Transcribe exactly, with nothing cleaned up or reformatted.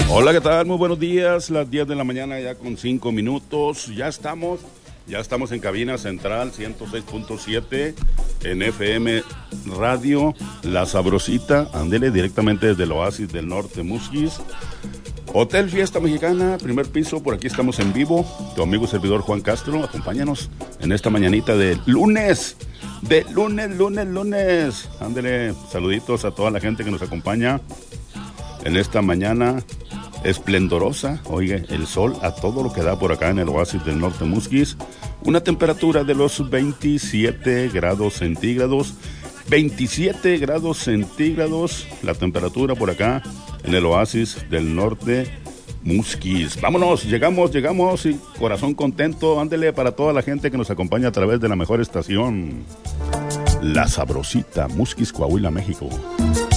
Hola, ¿qué tal? Muy buenos días, las diez de la mañana ya con cinco minutos, ya estamos, ya estamos en cabina central ciento seis punto siete en F M Radio La Sabrosita, ándele directamente desde el Oasis del Norte, Musquis. Hotel Fiesta Mexicana, primer piso, por aquí estamos en vivo. Tu amigo y servidor Juan Castro, acompáñanos en esta mañanita de lunes, de lunes, lunes, lunes. Ándele, saluditos a toda la gente que nos acompaña en esta mañana esplendorosa. Oye, el sol a todo lo que da por acá en el Oasis del Norte, Musquis. Una temperatura de los veintisiete grados centígrados. veintisiete grados centígrados la temperatura por acá en el Oasis del Norte, Musquis. Vámonos, llegamos, llegamos y corazón contento, ándele para toda la gente que nos acompaña a través de la mejor estación, La Sabrosita, Musquis, Coahuila, México.